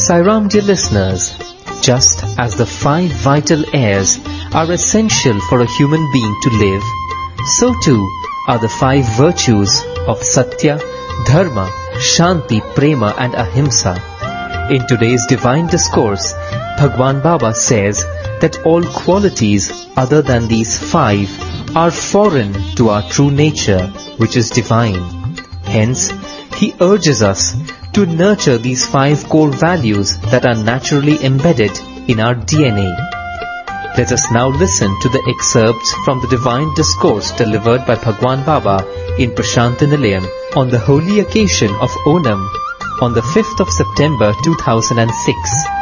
Sairam, dear listeners, just as the 5 vital airs are essential for a human being to live, so too are the 5 virtues of Satya, Dharma, Shanti, Prema and Ahimsa. In today's divine discourse, Bhagwan Baba says that all qualities other than these 5 are foreign to our true nature, which is divine. Hence, he urges us to nurture these 5 core values that are naturally embedded in our DNA. Let us now listen to the excerpts from the divine discourse delivered by Bhagwan Baba in Prashanthi Nilayam on the holy occasion of Onam on the 5th of September 2006.